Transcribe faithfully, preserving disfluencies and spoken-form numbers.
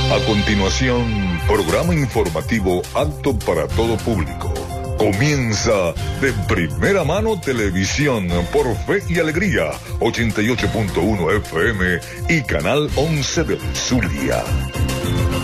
A continuación, programa informativo apto para todo público. Comienza de primera mano Televisión por Fe y Alegría, ochenta y ocho punto uno F M y Canal once del Zulia.